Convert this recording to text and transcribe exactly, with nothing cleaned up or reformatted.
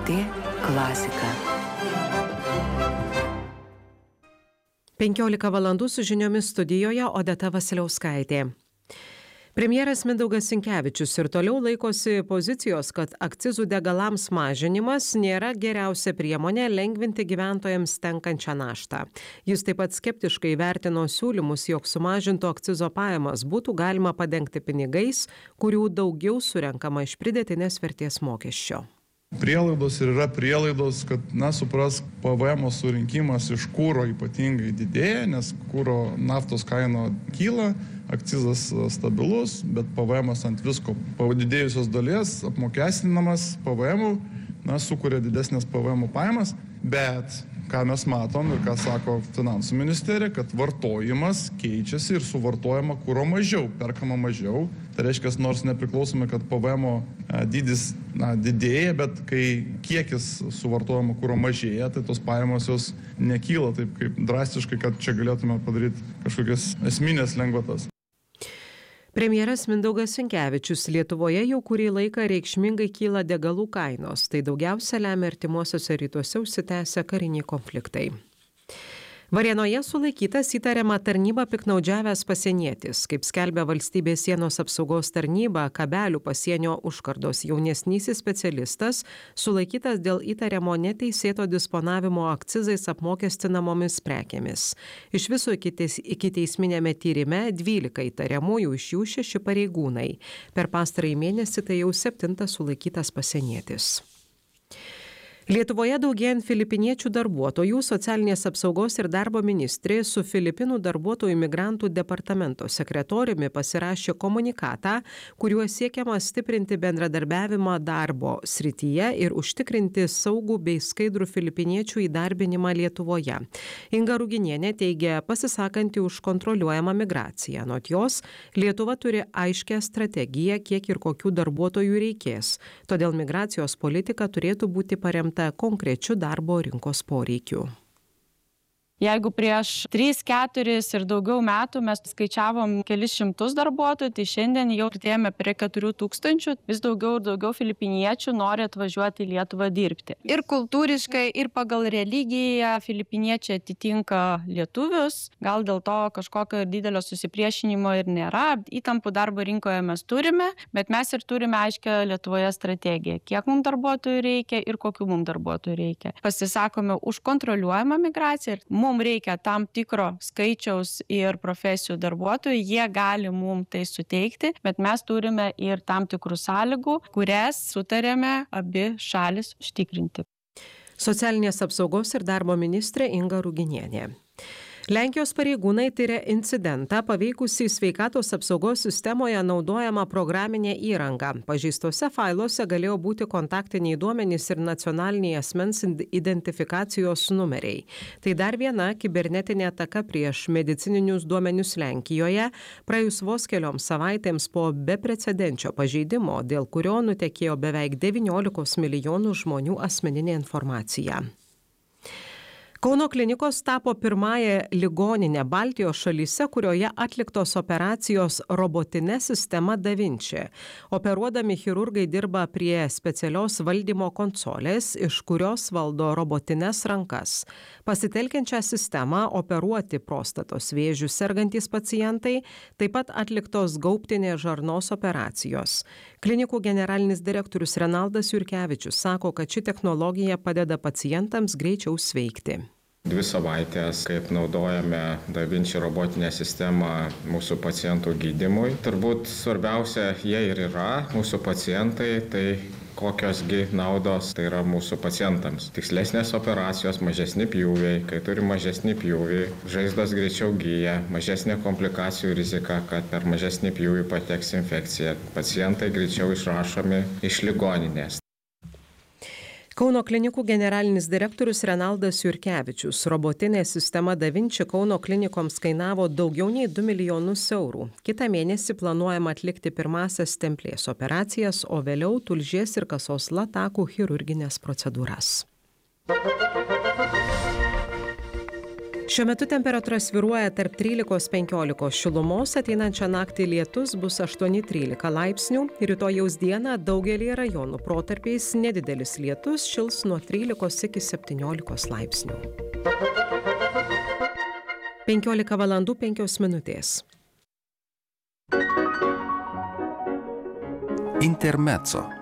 tė klasika. penkiolika valandų su žiniomis studijoje Odeta Vasiliauskaitė. Premjeras Mindaugas Sinkevičius ir toliau laikosi pozicijos, kad akcizų degalams mažinimas nėra geriausia priemonė lengvinti gyventojams tenkančią naštą. Jis taip pat skeptiškai vertino siūlymus, jog sumažinto akcizo pajamas būtų galima padengti pinigais, kurių daugiau surenkama iš pridėtinės vertės mokesčio. Prielaidos ir yra prielaidos, kad, na, supras, P V M surinkimas iš kūro ypatingai didėja, nes kūro naftos kaina kyla, akcizas stabilus, bet P V M ant visko padidėjusios dalies apmokestinamas P V M, na, sukuria didesnės P V M pajamas, bet ką mes matom ir ką sako finansų ministerija, kad vartojimas keičiasi ir suvartojama kūro mažiau, perkama mažiau. Tai reiškia, nors nepriklausomai, kad P V M dydis na, didėja, bet kai kiekis suvartojama kūro mažėja, tai tos pajamos jos nekyla taip kaip drastiškai, kad čia galėtume padaryti kažkokias esminės lengvatas. Premjeras Mindaugas Sinkevičius: Lietuvoje jau kurį laiką reikšmingai kyla degalų kainos, tai daugiausia lemia artimuosiuose rytuose užsitęsę kariniai konfliktai. Varėnoje sulaikytas įtariama tarnybą piknaudžiavęs pasienietis. Kaip skelbia Valstybės sienos apsaugos tarnyba, Kabelių pasienio užkardos jaunesnysis specialistas sulaikytas dėl įtariamo neteisėto disponavimo akcizais apmokestinamomis prekėmis. Iš viso ikiteisminėme tyrime dvylika įtariamųjų, iš jų šeši pareigūnai. Per pastarąjį mėnesį tai jau septintas sulaikytas pasienietis. Lietuvoje daugėjant filipiniečių darbuotojų, socialinės apsaugos ir darbo ministrė su Filipinų darbuotojų migrantų departamento sekretoriumi pasirašė komunikatą, kuriuo siekiama stiprinti bendradarbiavimą darbo srityje ir užtikrinti saugų bei skaidrų filipiniečių įdarbinimą Lietuvoje. Inga Ruginienė teigia pasisakanti už kontroliuojamą migraciją. Anot jos, Lietuva turi aiškę strategiją, kiek ir kokių darbuotojų reikės. Todėl migracijos politika turėtų būti paremta konkrečių darbo rinkos poreikių. Jeigu prieš tris, keturis ir daugiau metų mes skaičiavom kelis šimtus darbuotojų, tai šiandien jau artėjame prie keturių tūkstančių. Vis daugiau ir daugiau filipiniečių nori atvažiuoti į Lietuvą dirbti. Ir kultūriškai, ir pagal religiją filipiniečiai atitinka lietuvius. Gal dėl to kažkokio didelio susipriešinimo ir nėra. Įtampų darbo rinkoje mes turime, bet mes ir turime aiškę Lietuvoje strategiją, kiek mums darbuotojų reikia ir kokių mums darbuotojų reikia. Pasisakome už kontroliuojamą migraciją ir mums reikia tam tikro skaičiaus ir profesijų darbuotojų, jie gali mums tai suteikti, bet mes turime ir tam tikrų sąlygų, kurias sutarėme abi šalis užtikrinti. Socialinės apsaugos ir darbo ministrė Inga Ruginienė. Lenkijos pareigūnai tyria incidentą paveikusį sveikatos apsaugos sistemoje naudojamą programinę įrangą. Pažeistose failuose galėjo būti kontaktiniai duomenys ir nacionaliniai asmens identifikacijos numeriai. Tai dar viena kibernetinė ataka prieš medicininius duomenius Lenkijoje, praėjus vos kelioms savaitėms po beprecedenčio pažeidimo, dėl kurio nutekėjo beveik devyniolika milijonų žmonių asmeninė informacija. Kauno klinikos tapo pirmąją ligoninę Baltijos šalyse, kurioje atliktos operacijos robotine sistema Da Vinci. Operuodami chirurgai dirba prie specialios valdymo konsolės, iš kurios valdo robotines rankas. Pasitelkiančią sistemą operuoti prostatos vėžių sergantys pacientai, taip pat atliktos gaubtinės žarnos operacijos. Klinikų generalinis direktorius Renaldas Jurkevičius sako, kad ši technologija padeda pacientams greičiau sveikti. Dvi savaitės, kaip naudojame Da Vinci robotinę sistemą mūsų pacientų gydymui. Turbūt svarbiausia jie ir yra mūsų pacientai, tai kokiosgi naudos tai yra mūsų pacientams. Tikslesnės operacijos, mažesni pjūviai, kai turi mažesnį pjūvį, žaizdos greičiau gyja, mažesnė komplikacijų rizika, kad per mažesnį pjūvį pateks infekcija. Pacientai greičiau išrašomi iš ligoninės. Kauno klinikų generalinis direktorius Renaldas Jurkevičius. Robotinė sistema Da Vinci Kauno klinikoms kainavo daugiau nei du milijonus eurų. Kitą mėnesį planuojama atlikti pirmąsias stemplės operacijas, o vėliau tulžies ir kasos latakų chirurginės procedūras. Šiuo metu temperatūra svyruoja tarp trylikos penkiolikos šilumos, ateinančią naktį lietus bus aštuoni trylika laipsnių, rytojaus dieną daugelį rajonų protarpiais nedidelis lietus, šils nuo trylikos iki septyniolikos laipsnių. penkiolika valandų penkios minutės. Intermezzo.